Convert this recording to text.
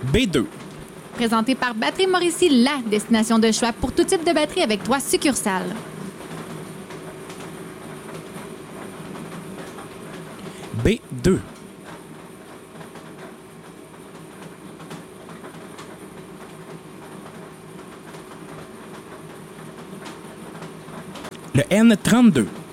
B2. Présenté par Batterie Mauricie, la destination de choix pour tout type de batterie avec 3 succursales. B2. Le N32.